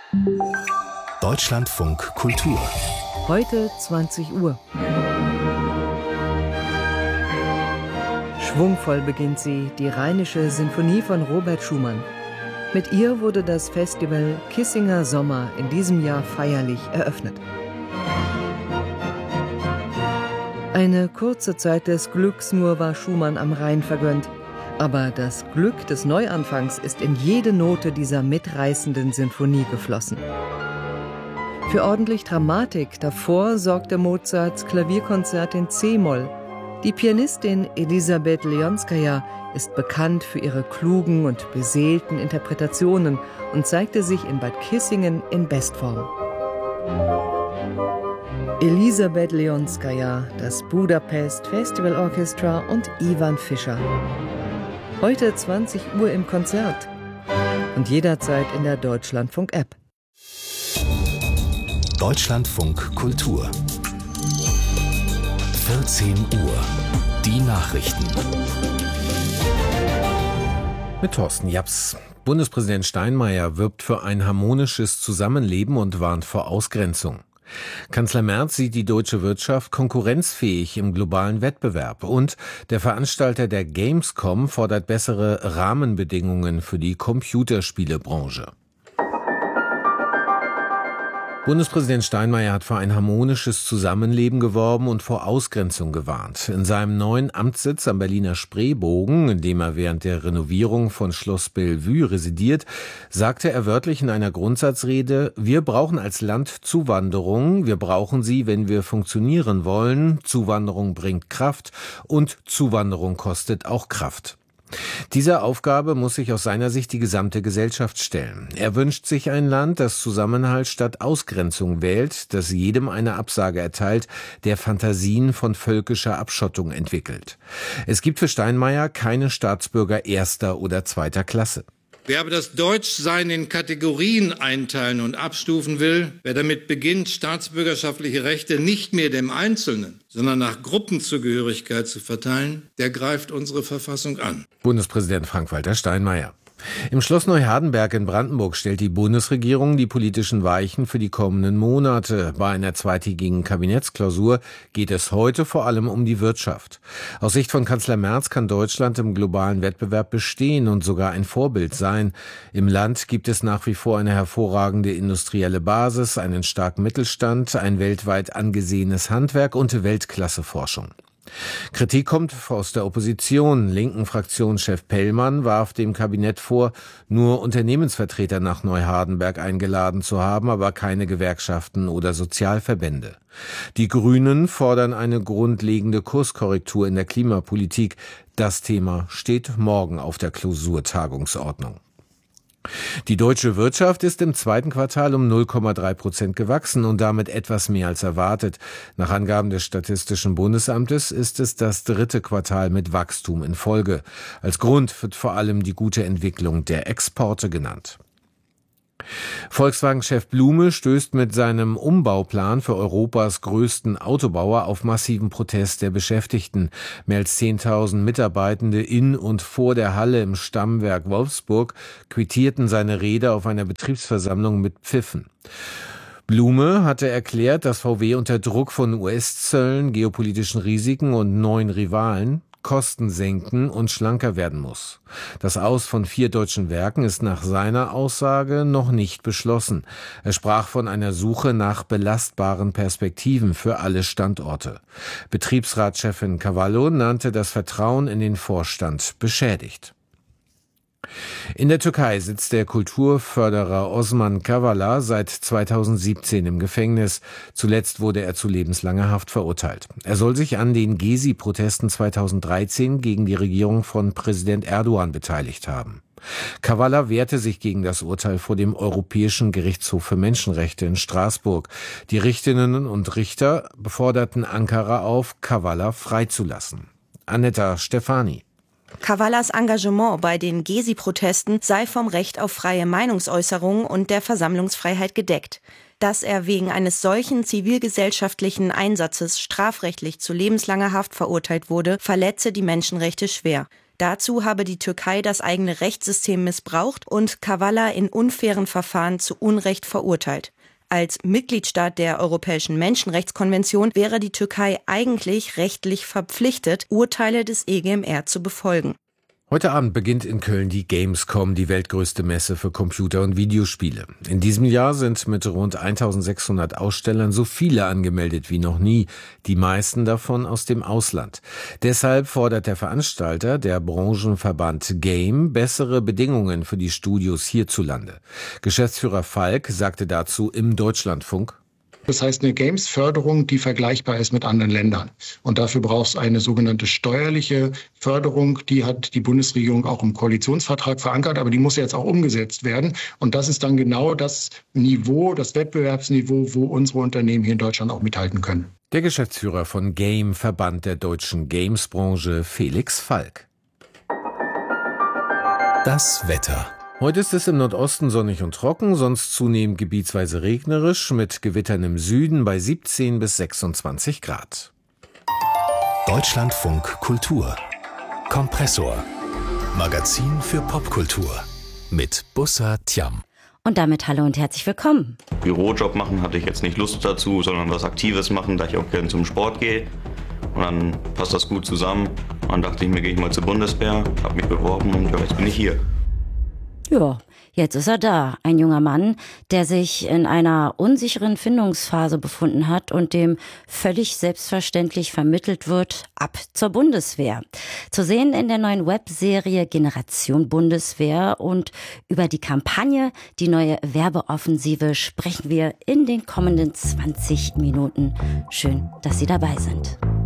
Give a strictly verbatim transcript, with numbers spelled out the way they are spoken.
Deutschlandfunk Kultur. Heute zwanzig Uhr. Schwungvoll beginnt sie, die Rheinische Sinfonie von Robert Schumann. Mit ihr wurde das Festival Kissinger Sommer in diesem Jahr feierlich eröffnet. Eine kurze Zeit des Glücks nur war Schumann am Rhein vergönnt. Aber das Glück des Neuanfangs ist in jede Note dieser mitreißenden Sinfonie geflossen. Für ordentlich Dramatik davor sorgte Mozarts Klavierkonzert in C-Moll. Die Pianistin Elisabeth Leonskaja ist bekannt für ihre klugen und beseelten Interpretationen und zeigte sich in Bad Kissingen in Bestform. Elisabeth Leonskaja, das Budapest Festival Orchestra und Ivan Fischer. Heute zwanzig Uhr im Konzert und jederzeit in der Deutschlandfunk-App. Deutschlandfunk Kultur. vierzehn Uhr. Die Nachrichten. Mit Thorsten Japs. Bundespräsident Steinmeier wirbt für ein harmonisches Zusammenleben und warnt vor Ausgrenzung. Kanzler Merz sieht die deutsche Wirtschaft konkurrenzfähig im globalen Wettbewerb und der Veranstalter der Gamescom fordert bessere Rahmenbedingungen für die Computerspielebranche. Bundespräsident Steinmeier hat für ein harmonisches Zusammenleben geworben und vor Ausgrenzung gewarnt. In seinem neuen Amtssitz am Berliner Spreebogen, in dem er während der Renovierung von Schloss Bellevue residiert, sagte er wörtlich in einer Grundsatzrede: Wir brauchen als Land Zuwanderung, wir brauchen sie, wenn wir funktionieren wollen. Zuwanderung bringt Kraft und Zuwanderung kostet auch Kraft. Dieser Aufgabe muss sich aus seiner Sicht die gesamte Gesellschaft stellen. Er wünscht sich ein Land, das Zusammenhalt statt Ausgrenzung wählt, das jedem eine Absage erteilt, der Fantasien von völkischer Abschottung entwickelt. Es gibt für Steinmeier keine Staatsbürger erster oder zweiter Klasse. Wer aber das Deutschsein in Kategorien einteilen und abstufen will, wer damit beginnt, staatsbürgerschaftliche Rechte nicht mehr dem Einzelnen, sondern nach Gruppenzugehörigkeit zu verteilen, der greift unsere Verfassung an. Bundespräsident Frank-Walter Steinmeier. Im Schloss Neuhardenberg in Brandenburg stellt die Bundesregierung die politischen Weichen für die kommenden Monate. Bei einer zweitägigen Kabinettsklausur geht es heute vor allem um die Wirtschaft. Aus Sicht von Kanzler Merz kann Deutschland im globalen Wettbewerb bestehen und sogar ein Vorbild sein. Im Land gibt es nach wie vor eine hervorragende industrielle Basis, einen starken Mittelstand, ein weltweit angesehenes Handwerk und Weltklasse-Forschung. Kritik kommt aus der Opposition. Linken Fraktionschef Pellmann warf dem Kabinett vor, nur Unternehmensvertreter nach Neuhardenberg eingeladen zu haben, aber keine Gewerkschaften oder Sozialverbände. Die Grünen fordern eine grundlegende Kurskorrektur in der Klimapolitik. Das Thema steht morgen auf der Klausurtagungsordnung. Die deutsche Wirtschaft ist im zweiten Quartal um null Komma drei Prozent gewachsen und damit etwas mehr als erwartet. Nach Angaben des Statistischen Bundesamtes ist es das dritte Quartal mit Wachstum in Folge. Als Grund wird vor allem die gute Entwicklung der Exporte genannt. Volkswagen-Chef Blume stößt mit seinem Umbauplan für Europas größten Autobauer auf massiven Protest der Beschäftigten. Mehr als zehntausend Mitarbeitende in und vor der Halle im Stammwerk Wolfsburg quittierten seine Rede auf einer Betriebsversammlung mit Pfiffen. Blume hatte erklärt, dass V W unter Druck von U S-Zöllen, geopolitischen Risiken und neuen Rivalen Kosten senken und schlanker werden muss. Das Aus von vier deutschen Werken ist nach seiner Aussage noch nicht beschlossen. Er sprach von einer Suche nach belastbaren Perspektiven für alle Standorte. Betriebsratschefin Cavallo nannte das Vertrauen in den Vorstand beschädigt. In der Türkei sitzt der Kulturförderer Osman Kavala seit zweitausendsiebzehn im Gefängnis. Zuletzt wurde er zu lebenslanger Haft verurteilt. Er soll sich an den Gezi-Protesten zweitausenddreizehn gegen die Regierung von Präsident Erdogan beteiligt haben. Kavala wehrte sich gegen das Urteil vor dem Europäischen Gerichtshof für Menschenrechte in Straßburg. Die Richterinnen und Richter forderten Ankara auf, Kavala freizulassen. Annetta Stefani. Kavalas Engagement bei den Gezi-Protesten sei vom Recht auf freie Meinungsäußerung und der Versammlungsfreiheit gedeckt. Dass er wegen eines solchen zivilgesellschaftlichen Einsatzes strafrechtlich zu lebenslanger Haft verurteilt wurde, verletze die Menschenrechte schwer. Dazu habe die Türkei das eigene Rechtssystem missbraucht und Kavala in unfairen Verfahren zu Unrecht verurteilt. Als Mitgliedstaat der Europäischen Menschenrechtskonvention wäre die Türkei eigentlich rechtlich verpflichtet, Urteile des E G M R zu befolgen. Heute Abend beginnt in Köln die Gamescom, die weltgrößte Messe für Computer- und Videospiele. In diesem Jahr sind mit rund eintausendsechshundert Ausstellern so viele angemeldet wie noch nie, die meisten davon aus dem Ausland. Deshalb fordert der Veranstalter, der Branchenverband Game, bessere Bedingungen für die Studios hierzulande. Geschäftsführer Falk sagte dazu im Deutschlandfunk: Das heißt eine Games-Förderung, die vergleichbar ist mit anderen Ländern. Und dafür braucht es eine sogenannte steuerliche Förderung. Die hat die Bundesregierung auch im Koalitionsvertrag verankert, aber die muss jetzt auch umgesetzt werden. Und das ist dann genau das Niveau, das Wettbewerbsniveau, wo unsere Unternehmen hier in Deutschland auch mithalten können. Der Geschäftsführer von Game, Verband der deutschen Gamesbranche, Felix Falk. Das Wetter. Heute ist es im Nordosten sonnig und trocken, sonst zunehmend gebietsweise regnerisch, mit Gewittern im Süden bei siebzehn bis sechsundzwanzig Grad. Deutschlandfunk Kultur. Kompressor. Magazin für Popkultur. Mit Bussa Tiam. Und damit hallo und herzlich willkommen. Bürojob machen hatte ich jetzt nicht Lust dazu, sondern was Aktives machen, da ich auch gerne zum Sport gehe. Und dann passt das gut zusammen. Und dann dachte ich mir, gehe ich mal zur Bundeswehr, habe mich beworben und ja, jetzt bin ich hier. Ja, jetzt ist er da. Ein junger Mann, der sich in einer unsicheren Findungsphase befunden hat und dem völlig selbstverständlich vermittelt wird, ab zur Bundeswehr. Zu sehen in der neuen Webserie Generation Bundeswehr, und über die Kampagne, die neue Werbeoffensive, sprechen wir in den kommenden zwanzig Minuten. Schön, dass Sie dabei sind.